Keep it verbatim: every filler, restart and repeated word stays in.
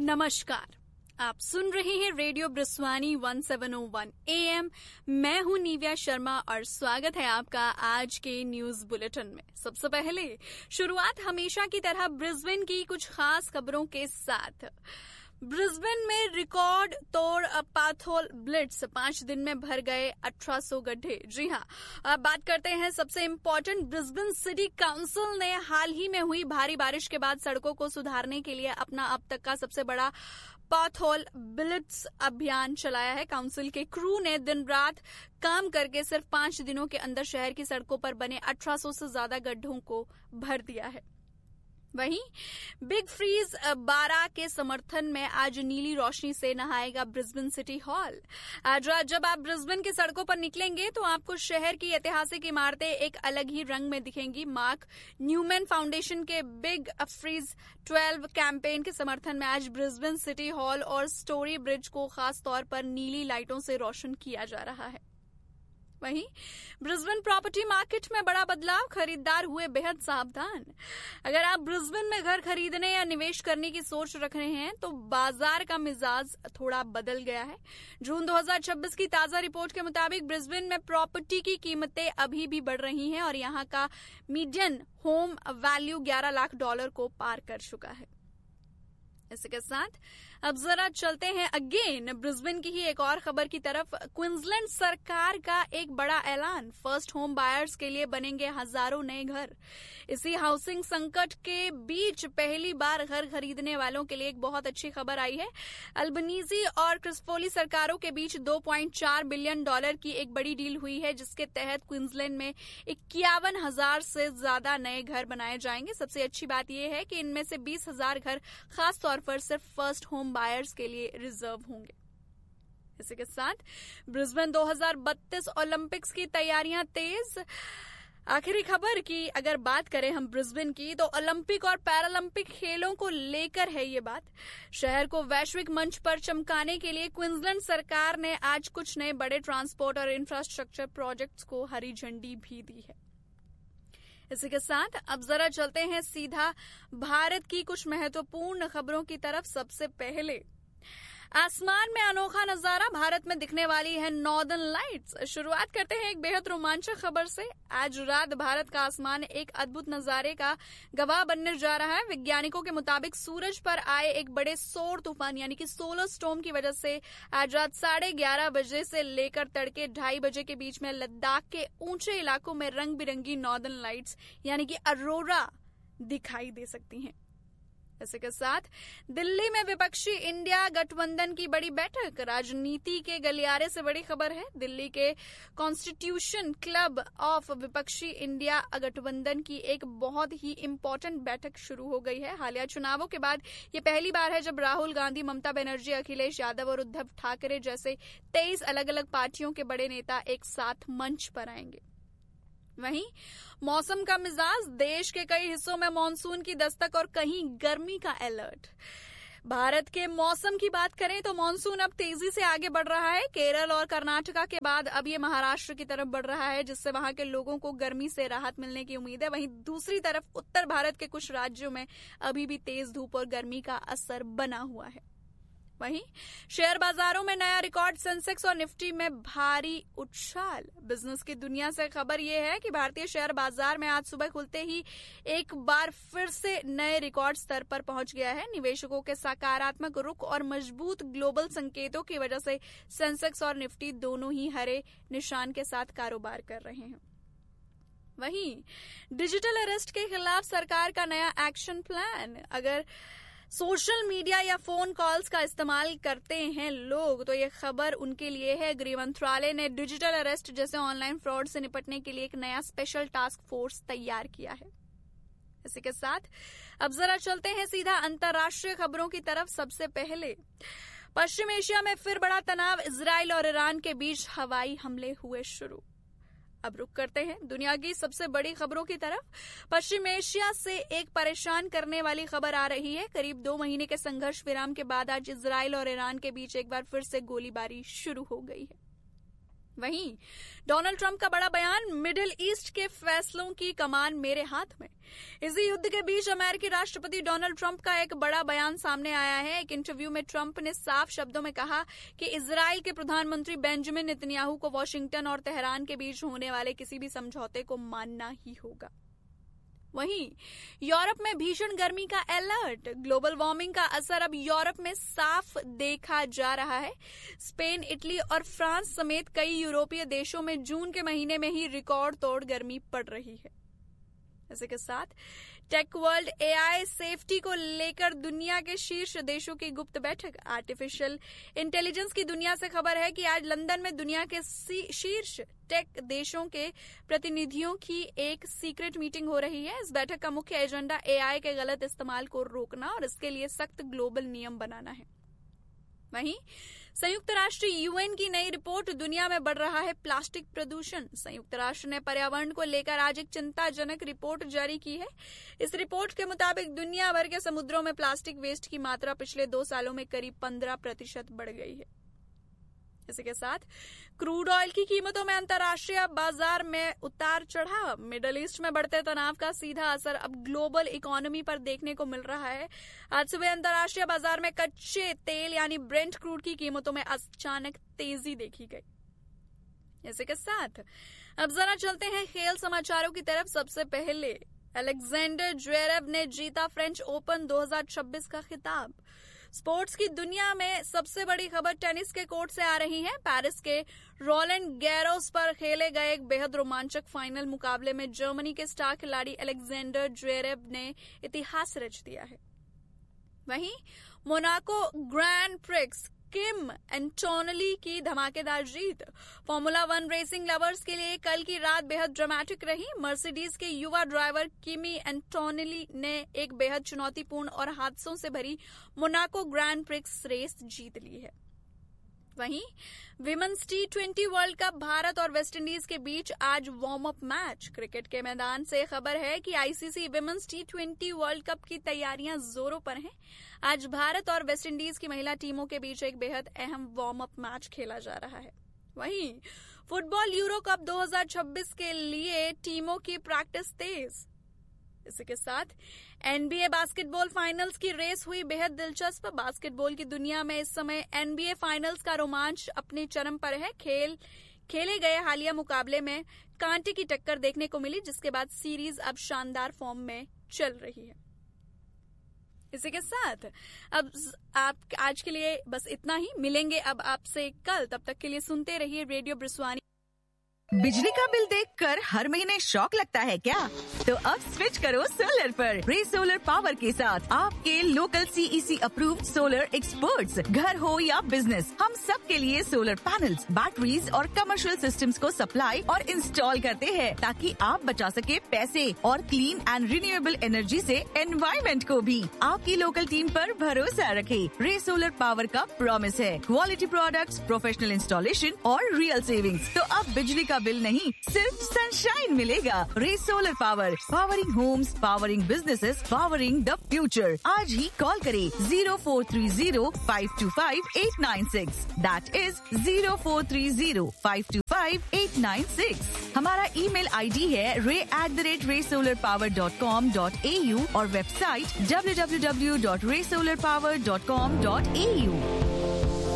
नमस्कार, आप सुन रहे हैं रेडियो ब्रिस्वानी सत्रह सौ एक एएम। मैं हूं निव्या शर्मा और स्वागत है आपका आज के न्यूज बुलेटिन में। सबसे पहले शुरुआत हमेशा की तरह ब्रिस्बेन की कुछ खास खबरों के साथ। ब्रिस्बेन में रिकॉर्ड तोड़ पाथोल ब्लिट्स, पांच दिन में भर गए अठारह सौ गड्ढे। जी हाँ, अब बात करते हैं सबसे इम्पोर्टेंट। ब्रिस्बेन सिटी काउंसिल ने हाल ही में हुई भारी बारिश के बाद सड़कों को सुधारने के लिए अपना अब तक का सबसे बड़ा पाथोल ब्लिट्स अभियान चलाया है। काउंसिल के क्रू ने दिन रात काम करके सिर्फ पांच दिनों के अंदर शहर की सड़कों पर बने अठारह सौ से ज्यादा गड्ढों को भर दिया है। वहीं बिग फ्रीज बारह के समर्थन में आज नीली रोशनी से नहाएगा ब्रिस्बेन सिटी हॉल। आज रात जब आप ब्रिस्बेन की सड़कों पर निकलेंगे तो आपको शहर की ऐतिहासिक इमारतें एक अलग ही रंग में दिखेंगी। मार्क न्यूमैन फाउंडेशन के बिग फ्रीज बारह कैंपेन के समर्थन में आज ब्रिस्बेन सिटी हॉल और स्टोरी ब्रिज को खास तौर पर नीली लाइटों से रोशन किया जा रहा है। वहीं ब्रिस्बेन प्रॉपर्टी मार्केट में बड़ा बदलाव, खरीदार हुए बेहद सावधान। अगर आप ब्रिस्बेन में घर खरीदने या निवेश करने की सोच रख रहे हैं तो बाजार का मिजाज थोड़ा बदल गया है। जून दो हज़ार छब्बीस की ताजा रिपोर्ट के मुताबिक ब्रिस्बेन में प्रॉपर्टी की कीमतें अभी भी बढ़ रही हैं और यहां का मीडियन होम वैल्यू ग्यारह लाख डॉलर को पार कर चुका है। इसी के साथ अब जरा चलते हैं अगेन ब्रिस्बेन की ही एक और खबर की तरफ। क्वींसलैंड सरकार का एक बड़ा ऐलान, फर्स्ट होम बायर्स के लिए बनेंगे हजारों नए घर। इसी हाउसिंग संकट के बीच पहली बार घर खरीदने वालों के लिए एक बहुत अच्छी खबर आई है। अल्बनीजी और क्रिस्पोली सरकारों के बीच दो पॉइंट चार बिलियन डॉलर की एक बड़ी डील हुई है, जिसके तहत क्वींसलैंड में इक्यावन हजार से ज्यादा नए घर बनाए जाएंगे। सबसे अच्छी बात यह है कि इनमें से बीस हजार घर खास तौर पर सिर्फ फर्स्ट होम बायर्स के लिए रिजर्व होंगे। इसी के साथ ब्रिस्बेन दो हज़ार बत्तीस ओलंपिक्स की तैयारियां तेज। आखिरी खबर की अगर बात करें हम ब्रिस्बेन की, तो ओलंपिक और पैरालंपिक खेलों को लेकर है ये बात। शहर को वैश्विक मंच पर चमकाने के लिए क्वींसलैंड सरकार ने आज कुछ नए बड़े ट्रांसपोर्ट और इंफ्रास्ट्रक्चर प्रोजेक्ट्स को हरी झंडी भी दी है। इसी के साथ अब जरा चलते हैं सीधा भारत की कुछ महत्वपूर्ण खबरों की तरफ। सबसे पहले आसमान में अनोखा नजारा, भारत में दिखने वाली है नॉर्दर्न लाइट्स। शुरुआत करते हैं एक बेहद रोमांचक खबर से। आज रात भारत का आसमान एक अद्भुत नजारे का गवाह बनने जा रहा है। वैज्ञानिकों के मुताबिक सूरज पर आए एक बड़े सौर तूफान यानी कि सोलर स्टॉर्म की वजह से आज रात साढ़े ग्यारह बजे से लेकर तड़के ढाई बजे के बीच में लद्दाख के ऊंचे इलाकों में रंग बिरंगी नॉर्दर्न लाइट्स यानी कि अरोरा दिखाई दे सकती हैं। इसी के साथ दिल्ली में विपक्षी इंडिया गठबंधन की बड़ी बैठक, राजनीति के गलियारे से बड़ी खबर है। दिल्ली के कॉन्स्टिट्यूशन क्लब ऑफ विपक्षी इंडिया गठबंधन की एक बहुत ही इंपॉर्टेंट बैठक शुरू हो गई है। हालिया चुनावों के बाद ये पहली बार है जब राहुल गांधी, ममता बनर्जी, अखिलेश यादव और उद्धव ठाकरे जैसे तेईस अलग अलग पार्टियों के बड़े नेता एक साथ मंच पर आएंगे। वहीं मौसम का मिजाज, देश के कई हिस्सों में मानसून की दस्तक और कहीं गर्मी का अलर्ट। भारत के मौसम की बात करें तो मानसून अब तेजी से आगे बढ़ रहा है। केरल और कर्नाटका के बाद अब ये महाराष्ट्र की तरफ बढ़ रहा है, जिससे वहां के लोगों को गर्मी से राहत मिलने की उम्मीद है। वहीं दूसरी तरफ उत्तर भारत के कुछ राज्यों में अभी भी तेज धूप और गर्मी का असर बना हुआ है। वहीं शेयर बाजारों में नया रिकॉर्ड, सेंसेक्स और निफ्टी में भारी उछाल। बिजनेस की दुनिया से खबर यह है कि भारतीय शेयर बाजार में आज सुबह खुलते ही एक बार फिर से नए रिकॉर्ड स्तर पर पहुंच गया है। निवेशकों के सकारात्मक रुख और मजबूत ग्लोबल संकेतों की वजह से सेंसेक्स और निफ्टी दोनों ही हरे निशान के साथ कारोबार कर रहे हैं। वहीं डिजिटल अरेस्ट के खिलाफ सरकार का नया एक्शन प्लान। अगर सोशल मीडिया या फोन कॉल्स का इस्तेमाल करते हैं लोग तो ये खबर उनके लिए है। गृह मंत्रालय ने डिजिटल अरेस्ट जैसे ऑनलाइन फ्रॉड से निपटने के लिए एक नया स्पेशल टास्क फोर्स तैयार किया है। इसी के साथ अब जरा चलते हैं सीधा अंतर्राष्ट्रीय खबरों की तरफ। सबसे पहले पश्चिम एशिया में फिर बड़ा तनाव, इजराइल और ईरान के बीच हवाई हमले हुए शुरू। अब रुक करते हैं दुनिया की सबसे बड़ी खबरों की तरफ। पश्चिम एशिया से एक परेशान करने वाली खबर आ रही है। करीब दो महीने के संघर्ष विराम के बाद आज इजराइल और ईरान के बीच एक बार फिर से गोलीबारी शुरू हो गई है। वहीं डोनाल्ड ट्रंप का बड़ा बयान, मिडिल ईस्ट के फैसलों की कमान मेरे हाथ में। इसी युद्ध के बीच अमेरिकी राष्ट्रपति डोनाल्ड ट्रंप का एक बड़ा बयान सामने आया है। एक इंटरव्यू में ट्रंप ने साफ शब्दों में कहा कि इजराइल के प्रधानमंत्री बेंजामिन नेतन्याहू को वॉशिंगटन और तेहरान के बीच होने वाले किसी भी समझौते को मानना ही होगा। वहीं यूरोप में भीषण गर्मी का अलर्ट, ग्लोबल वार्मिंग का असर अब यूरोप में साफ देखा जा रहा है। स्पेन, इटली और फ्रांस समेत कई यूरोपीय देशों में जून के महीने में ही रिकॉर्ड तोड़ गर्मी पड़ रही है। इसी के साथ टेक वर्ल्ड एआई सेफ्टी को लेकर दुनिया के शीर्ष देशों की गुप्त बैठक। आर्टिफिशियल इंटेलिजेंस की दुनिया से खबर है कि आज लंदन में दुनिया के शीर्ष टेक देशों के प्रतिनिधियों की एक सीक्रेट मीटिंग हो रही है। इस बैठक का मुख्य एजेंडा एआई के गलत इस्तेमाल को रोकना और इसके लिए सख्त ग्लोबल नियम बनाना है। वहीं संयुक्त राष्ट्र यूएन की नई रिपोर्ट, दुनिया में बढ़ रहा है प्लास्टिक प्रदूषण। संयुक्त राष्ट्र ने पर्यावरण को लेकर आज एक चिंताजनक रिपोर्ट जारी की है। इस रिपोर्ट के मुताबिक दुनिया भर के समुद्रों में प्लास्टिक वेस्ट की मात्रा पिछले दो सालों में करीब पंद्रह प्रतिशत बढ़ गई है। इसी के साथ क्रूड ऑयल की कीमतों में अंतर्राष्ट्रीय बाजार में उतार चढ़ाव। मिडल ईस्ट में बढ़ते तनाव का सीधा असर अब ग्लोबल इकोनॉमी पर देखने को मिल रहा है। आज सुबह अंतर्राष्ट्रीय बाजार में कच्चे तेल यानी ब्रेंट क्रूड की कीमतों में अचानक तेजी देखी गई। इसी के साथ अब जरा चलते हैं खेल समाचारों की तरफ। सबसे पहले अलेक्जेंडर ज्वेरेव ने जीता फ्रेंच ओपन दो हज़ार छब्बीस का खिताब। स्पोर्ट्स की दुनिया में सबसे बड़ी खबर टेनिस के कोर्ट से आ रही है। पेरिस के रोलैंड गैरोस पर खेले गए एक बेहद रोमांचक फाइनल मुकाबले में जर्मनी के स्टार खिलाड़ी अलेक्जेंडर ज्वेरेव ने इतिहास रच दिया है। वहीं मोनाको ग्रैंड प्रिक्स, किम एंटोनली की धमाकेदार जीत। फॉर्मूला वन रेसिंग लवर्स के लिए कल की रात बेहद ड्रामेटिक रही। मर्सिडीज के युवा ड्राइवर किमी एंटोनली ने एक बेहद चुनौतीपूर्ण और हादसों से भरी मोनाको ग्रैंड प्रिक्स रेस जीत ली है। वहीं women's T twenty world cup, Bharat और वेस्टइंडीज के बीच आज वार्म अप मैच। क्रिकेट के मैदान से खबर है कि ICC women's T twenty world cup की तैयारियां जोरों पर हैं। आज भारत और वेस्टइंडीज की महिला टीमों के बीच एक बेहद अहम वार्म अप मैच खेला जा रहा है। वहीं फुटबॉल यूरो कप दो हज़ार छब्बीस के लिए टीमों की प्रैक्टिस तेज। इसी के साथ एनबीए बास्केटबॉल फाइनल्स की रेस हुई बेहद दिलचस्प। बास्केटबॉल की दुनिया में इस समय एनबीए फाइनल्स का रोमांच अपने चरम पर है। खेल खेले गए हालिया मुकाबले में कांटे की टक्कर देखने को मिली, जिसके बाद सीरीज अब शानदार फॉर्म में चल रही है। इसी के साथ अब आप आज के लिए बस इतना ही। मिलेंगे अब आपसे कल, तब तक के लिए सुनते रहिए रेडियो ब्रिस्वानी। बिजली का बिल देखकर हर महीने शॉक लगता है क्या? तो अब स्विच करो सोलर पर। रे सोलर पावर के साथ आपके local CEC approved solar experts. घर हो या बिजनेस, हम सब के लिए सोलर पैनल्स, बैटरीज और कमर्शियल सिस्टम्स को सप्लाई और इंस्टॉल करते हैं, ताकि आप बचा सके पैसे और क्लीन एंड रिन्यूएबल एनर्जी से एनवायरमेंट को भी। आपकी लोकल टीम पर भरोसा रखें। रे सोलर पावर का प्रॉमिस है क्वालिटी प्रोडक्ट्स, प्रोफेशनल इंस्टॉलेशन और रियल सेविंग्स। तो अब बिजली का बिल नहीं, सिर्फ सनशाइन मिलेगा। रे solar power, powering Holmes, powering businesses, powering the future. आज ही कॉल करें zero four three zero five to five eight nine six. That is zero four three zero five to five eight nine six. हमारा email ID है रे at the rate रे solar power dot com dot A you और website W W W dot रे solar power dot com dot A you.